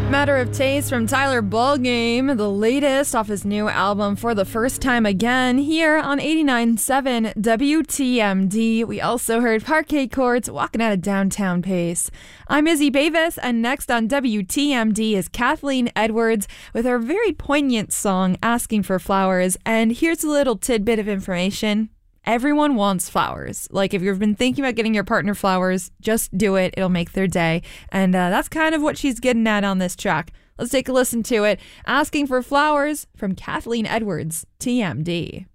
Matter of Taste from Tyler Ballgame, the latest off his new album For the First Time Again, here on 89.7 WTMD. We also heard Parquet Courts, Walking at a Downtown Pace. I'm Izzy Bavis, and next on WTMD is Kathleen Edwards with her very poignant song, Asking for Flowers. And here's a little tidbit of information. Everyone wants flowers. Like, if you've been thinking about getting your partner flowers, just do it. It'll make their day. And that's kind of what she's getting at on this track. Let's take a listen to it. Asking for Flowers from Kathleen Edwards, TMD.